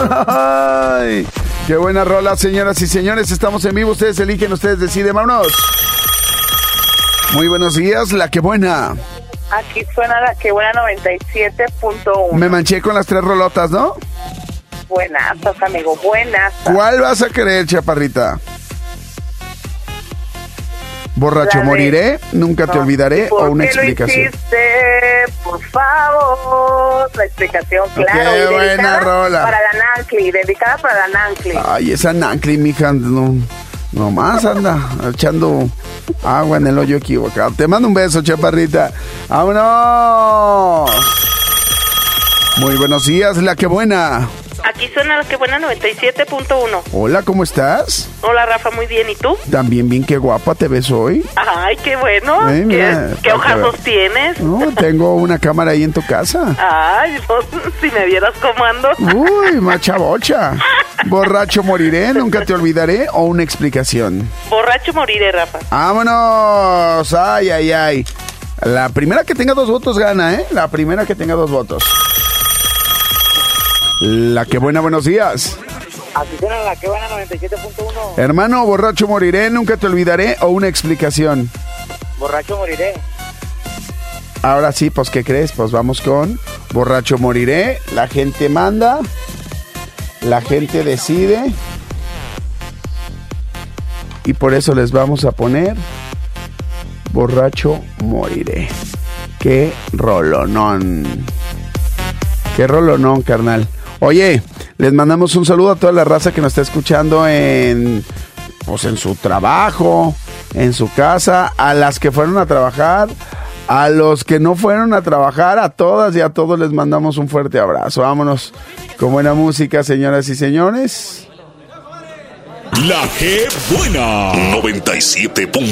Ay, qué buena rola, señoras y señores. Estamos en vivo, ustedes eligen, ustedes deciden. Vámonos. Muy buenos días, La Que Buena. Aquí suena La Que Buena 97.1. Me manché con las 3 rolotas, ¿no? Buenazas, amigo, buenazas. ¿Cuál vas a querer, chaparrita? ¿Borracho moriré? ¿Nunca te olvidaré? ¿O una explicación? ¿Por qué lo hiciste? Por favor. La explicación, claro. Qué buena rola. Para la Nancli, dedicada para la Nancli. Ay, esa Nancli, mija, no más anda echando agua en el hoyo equivocado. Te mando un beso, chaparrita. ¡Vámonos! Muy buenos días, La Que Buena. Aquí suena La Que Buena 97.1. Hola, ¿cómo estás? Hola, Rafa, muy bien. ¿Y tú? También bien, qué guapa te ves hoy. Ay, qué bueno. Mira, ¿Qué ojazos tienes? No, tengo una cámara ahí en tu casa. Ay, no, si me vieras cómo ando. Uy, macha bocha. ¿Borracho moriré? ¿Nunca te olvidaré? ¿O una explicación? Borracho moriré, Rafa. ¡Vámonos! ¡Ay, ay, ay! La primera que tenga 2 votos gana, ¿eh? La primera que tenga 2 votos. La Que Buena, buenos días. Aquí suena La Que Buena 97.1. Hermano, ¿borracho moriré? ¿Nunca te olvidaré? ¿O una explicación? Borracho moriré. Ahora sí, pues, ¿qué crees? Pues vamos con Borracho moriré. La gente manda. La gente decide. Y por eso les vamos a poner Borracho moriré. ¡Qué rolonón! ¡Qué rolonón, carnal! Oye, les mandamos un saludo a toda la raza que nos está escuchando en su trabajo, en su casa, a las que fueron a trabajar, a los que no fueron a trabajar, a todas y a todos les mandamos un fuerte abrazo. Vámonos con buena música, señoras y señores. La Que Buena 97.